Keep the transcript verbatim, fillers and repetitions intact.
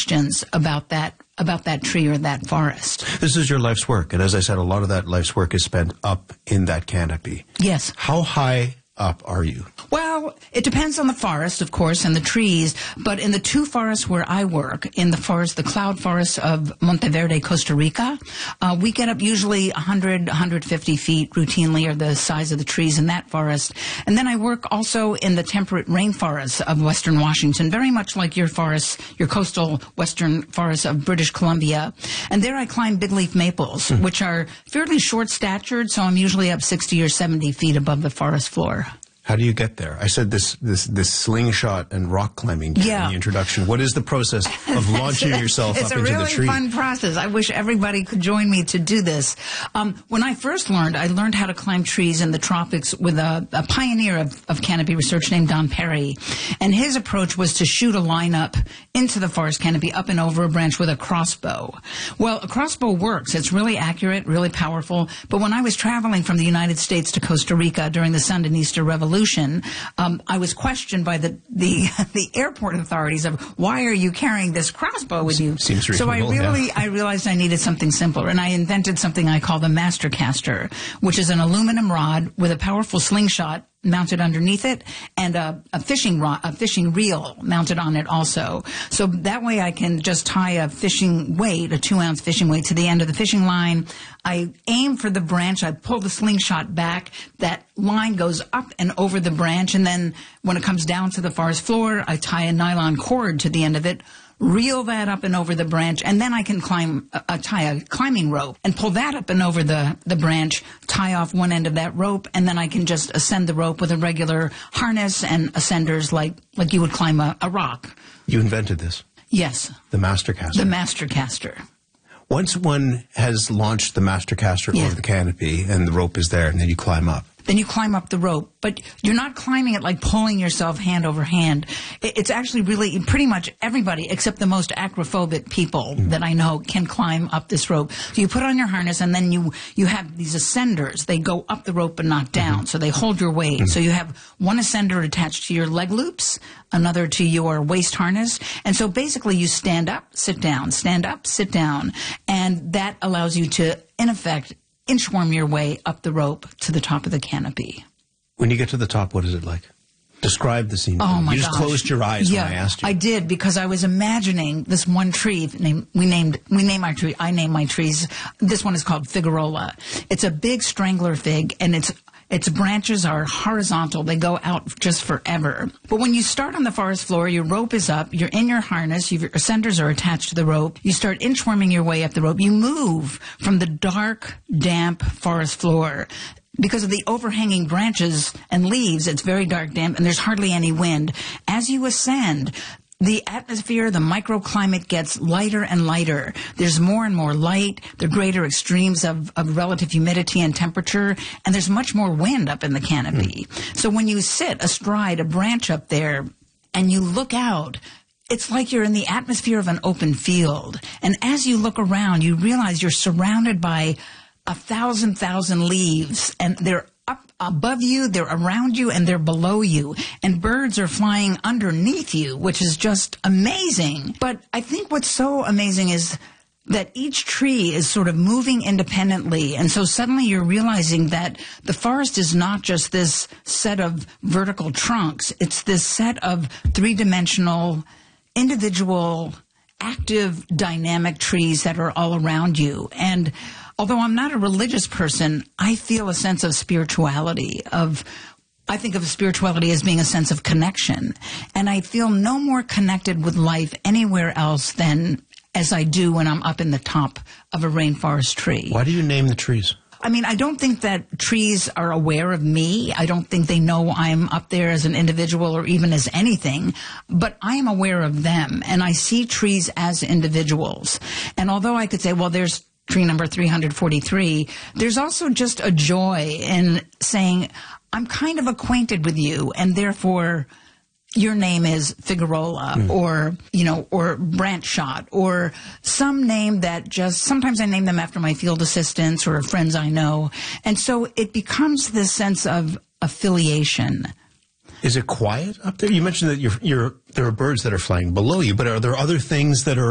questions about that about that tree or that forest. This is your life's work, and as I said, a lot of that life's work is spent up in that canopy. Yes. How high up are you? Well, it depends on the forest, of course, and the trees, but in the two forests where I work, in the forest, the cloud forest of Monteverde, Costa Rica, uh, we get up usually one hundred, one hundred fifty feet routinely, or the size of the trees in that forest. And then I work also in the temperate rainforests of western Washington, very much like your forests, your coastal western forests of British Columbia. And there I climb big leaf maples, mm. which are fairly short-statured, so I'm usually up sixty or seventy feet above the forest floor. How do you get there? I said this this this slingshot and rock climbing yeah. in the introduction. What is the process of launching yourself up into really the tree? It's a really fun process. I wish everybody could join me to do this. Um, when I first learned, I learned how to climb trees in the tropics with a, a pioneer of, of canopy research named Don Perry. And his approach was to shoot a line up into the forest canopy, up and over a branch with a crossbow. Well, a crossbow works. It's really accurate, really powerful. But when I was traveling from the United States to Costa Rica during the Sandinista Revolution, Um, I was questioned by the, the the airport authorities of, why are you carrying this crossbow with you? Seems reasonable. So I really yeah. I realized I needed something simpler, and I invented something I call the Mastercaster, which is an aluminum rod with a powerful slingshot mounted underneath it, and a, a fishing rod, a fishing reel mounted on it also. So that way I can just tie a fishing weight, a two-ounce fishing weight, to the end of the fishing line. I aim for the branch. I pull the slingshot back. That line goes up and over the branch, and then when it comes down to the forest floor, I tie a nylon cord to the end of it, reel that up and over the branch, and then I can climb, uh, tie a climbing rope and pull that up and over the, the branch, tie off one end of that rope, and then I can just ascend the rope with a regular harness and ascenders like, like you would climb a, a rock. You invented this? Yes. The Mastercaster? The Mastercaster. Once one has launched the Mastercaster yeah. over the canopy and the rope is there, and then you climb up. Then you climb up the rope, but you're not climbing it like pulling yourself hand over hand. It's actually really pretty much everybody except the most acrophobic people mm. that I know can climb up this rope. So you put on your harness, and then you, you have these ascenders. They go up the rope but not down, mm-hmm. so they hold your weight. Mm-hmm. So you have one ascender attached to your leg loops, another to your waist harness. And so basically you stand up, sit down, stand up, sit down, and that allows you to, in effect, inchworm your way up the rope to the top of the canopy. When you get to the top, what is it like? Describe the scene. Oh, my You just gosh. closed your eyes yeah, when I asked you. I did, because I was imagining this one tree. Named, we named we named our tree. I named my trees. This one is called Figueroa. It's a big strangler fig, and it's its branches are horizontal. They go out just forever. But when you start on the forest floor, your rope is up. You're in your harness. Your ascenders are attached to the rope. You start inchworming your way up the rope. You move from the dark, damp forest floor. Because of the overhanging branches and leaves, it's very dark, damp, and there's hardly any wind. As you ascend, the atmosphere, the microclimate gets lighter and lighter. There's more and more light. There are greater extremes of, of relative humidity and temperature, and there's much more wind up in the canopy. Mm. So when you sit astride a branch up there and you look out, it's like you're in the atmosphere of an open field. And as you look around, you realize you're surrounded by a thousand, thousand leaves, and they're up above you, they're around you, and they're below you. And birds are flying underneath you, which is just amazing. But I think what's so amazing is that each tree is sort of moving independently. And so suddenly you're realizing that the forest is not just this set of vertical trunks. It's this set of three-dimensional, individual, active, dynamic trees that are all around you. And although I'm not a religious person, I feel a sense of spirituality, of I think of spirituality as being a sense of connection. And I feel no more connected with life anywhere else than as I do when I'm up in the top of a rainforest tree. Why do you name the trees? I mean, I don't think that trees are aware of me. I don't think they know I'm up there as an individual or even as anything, but I am aware of them, and I see trees as individuals. And although I could say, well, there's tree number three hundred forty-three, there's also just a joy in saying, I'm kind of acquainted with you, and therefore your name is Figueroa, mm. or, you know, or Branch Shot, or some name that just, sometimes I name them after my field assistants or friends I know. And so it becomes this sense of affiliation. Is it quiet up there? You mentioned that you're, you're, there are birds that are flying below you, but are there other things that are